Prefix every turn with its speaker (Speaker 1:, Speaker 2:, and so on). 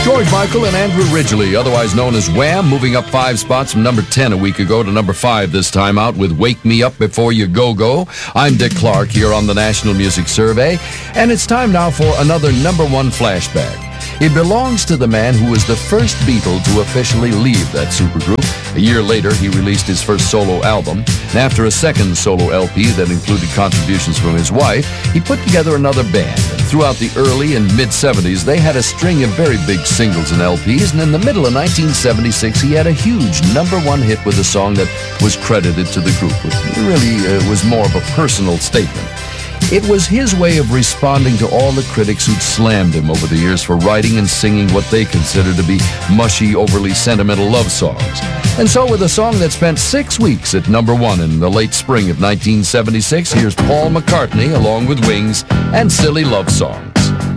Speaker 1: George Michael and Andrew Ridgeley, otherwise known as Wham, moving up 5 spots from number 10 a week ago to number 5 this time out with Wake Me Up Before You Go-Go. I'm Dick Clark here on the National Music Survey, and it's time now for another number 1 flashback. It belongs to the man who was the first Beatle to officially leave that supergroup. A year later, he released his first solo album, and after a second solo LP that included contributions from his wife, he put together another band. And throughout the early and mid-'70s, they had a string of very big singles and LPs, and in the middle of 1976, he had a huge number 1 hit with a song that was credited to the group. It really was more of a personal statement. It was his way of responding to all the critics who'd slammed him over the years for writing and singing what they considered to be mushy, overly sentimental love songs. And so with a song that spent 6 weeks at number 1 in the late spring of 1976, here's Paul McCartney along with Wings and Silly Love Song.